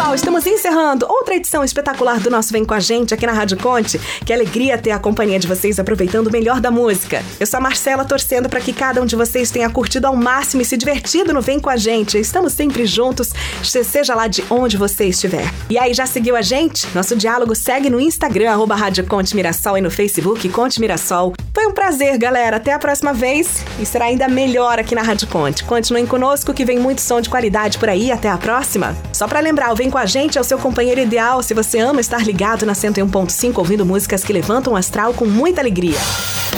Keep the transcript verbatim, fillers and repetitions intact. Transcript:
pessoal, estamos encerrando outra edição espetacular do nosso Vem Com a Gente aqui na Rádio Conte. Que alegria ter a companhia de vocês aproveitando o melhor da música. Eu sou a Marcela, torcendo para que cada um de vocês tenha curtido ao máximo e se divertido no Vem Com a Gente. Estamos sempre juntos, seja lá de onde você estiver. E aí, já seguiu a gente? Nosso diálogo segue no Instagram, arroba Rádio Conte Mirassol, e no Facebook Conte Mirassol. Foi um prazer, galera. Até a próxima vez e será ainda melhor aqui na Rádio Conte. Continuem conosco que vem muito som de qualidade por aí. Até a próxima. Só pra lembrar, o Vem Com a Gente é o seu companheiro ideal se você ama estar ligado na cento e um ponto cinco ouvindo músicas que levantam o astral com muita alegria.